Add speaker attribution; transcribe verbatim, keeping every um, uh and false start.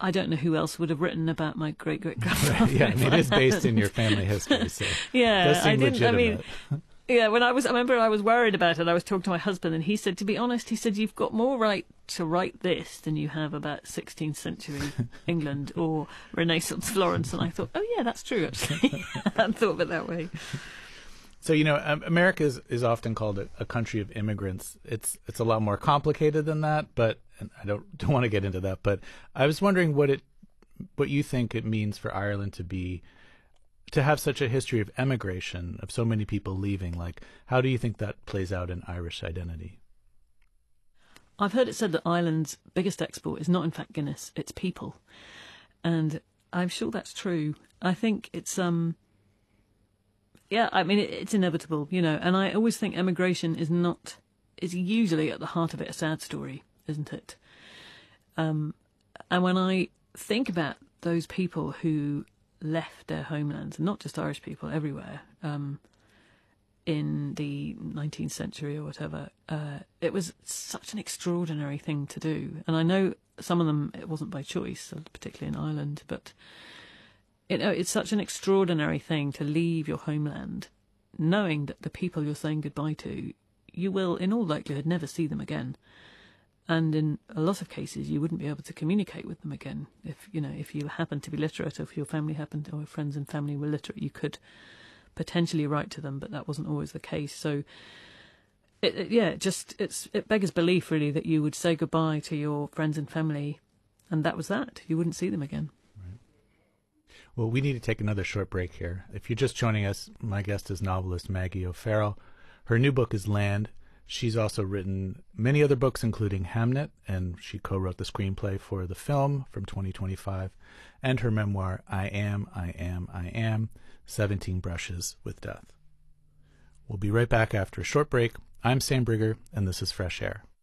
Speaker 1: I don't know who else would have written about my great great grandfather.
Speaker 2: Yeah, I mean, it is based in your family history, so
Speaker 1: yeah,
Speaker 2: it does seem
Speaker 1: I didn't.
Speaker 2: legitimate.
Speaker 1: I mean, yeah, when I was, I remember I was worried about it. I was talking to my husband, and he said, to be honest, he said, you've got more right to write this than you have about sixteenth century England or Renaissance Florence. And I thought, oh yeah, that's true. Actually, I hadn't thought of it that way.
Speaker 2: So, you know, um, America is, is often called a, a country of immigrants. It's it's a lot more complicated than that, but and I don't don't want to get into that. But I was wondering what it what you think it means for Ireland to be to have such a history of emigration, of so many people leaving. Like, how do you think that plays out in Irish identity?
Speaker 1: I've heard it said that Ireland's biggest export is not in fact Guinness, it's people, and I'm sure that's true. I think it's um. Yeah, I mean, it, it's inevitable, you know, and I always think emigration is not, is usually at the heart of it a sad story, isn't it? Um, and when I think about those people who left their homelands, and not just Irish people, everywhere, um, in the nineteenth century or whatever, uh, it was such an extraordinary thing to do. And I know some of them, it wasn't by choice, particularly in Ireland, but You know, it's such an extraordinary thing to leave your homeland, knowing that the people you're saying goodbye to, you will, in all likelihood, never see them again. And in a lot of cases, you wouldn't be able to communicate with them again. If, you know, if you happen to be literate, or if your family happened, or friends and family were literate, you could potentially write to them, but that wasn't always the case. So, it, it, yeah, it just, it's, it beggars belief, really, that you would say goodbye to your friends and family, and that was that. You wouldn't see them again.
Speaker 2: Well, we need to take another short break here. If you're just joining us, my guest is novelist Maggie O'Farrell. Her new book is Land. She's also written many other books, including Hamnet, and she co-wrote the screenplay for the film from twenty twenty-five, and her memoir, I Am, I Am, I Am, seventeen Brushes with Death. We'll be right back after a short break. I'm Sam Brigger, and this is Fresh Air.